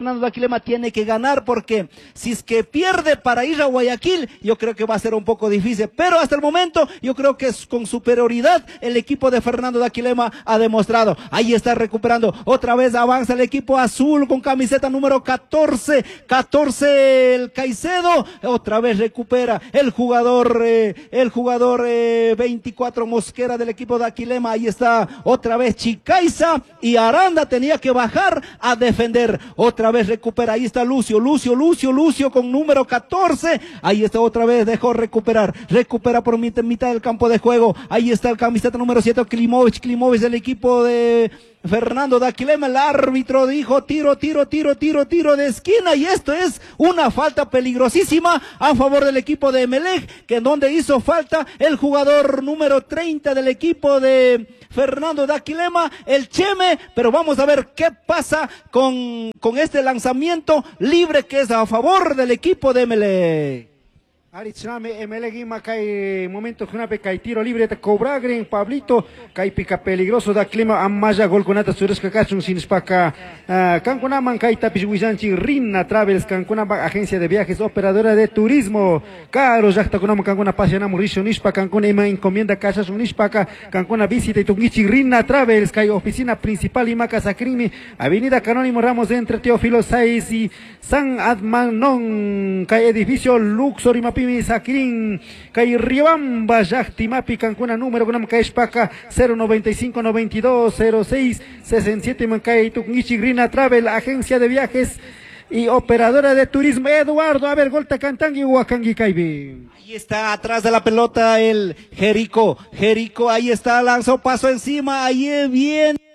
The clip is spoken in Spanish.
Fernando Daquilema tiene que ganar porque si es que pierde para ir a Guayaquil, yo creo que va a ser un poco difícil. Pero hasta el momento yo creo que es con superioridad el equipo de Fernando Daquilema ha demostrado. Ahí está recuperando. Otra vez avanza el equipo azul con camiseta número 14. 14 el Caicedo. Otra vez recupera el jugador 24 Mosquera del equipo de Daquilema. Ahí está otra vez Chicaiza y Aranda tenía que bajar a defender. Otra vez recupera. Ahí está Lucio con número 14. Ahí está otra vez, dejó recuperar. Recupera por mitad del campo de juego. Ahí está el camiseta número 7, Klimovic del equipo de Fernando Daquilema. El árbitro dijo tiro de esquina y esto es una falta peligrosísima a favor del equipo de Emelec, que en donde hizo falta el jugador número 30 del equipo de Fernando Daquilema, el Cheme, pero vamos a ver qué pasa con este lanzamiento libre que es a favor del equipo de Emelec. Aritzname Emelegima cae momento que cae tiro libre de cobra green Pablito cae pica peligroso da clima amaya gol conata suresca cachun sin spaca Cancuna man cae tapis wizanchi Rinna Travels Cancuna agencia de viajes operadora de turismo caro jacta con Cancuna pasiona Mauricio Nispa Cancuna ima encomienda casas unispaca Cancuna visita y tungichi Rinna Travels cae oficina principal Ima Casacrimi avenida Canónimo Ramos entre Teófilo 6 y San Admanon cae edificio Luxor Imapi Sakirin, Kay Riobamba, Yachtimapi, Cancuna, número con Caespaca 095 92 06 67 Mancay, Tuknichi Grina Travel, agencia de viajes y operadora de turismo. Eduardo, a ver, Golta Cantangi, Huacangi Caibi. Ahí está atrás de la pelota el Jerico, ahí está, lanzó paso encima, ahí viene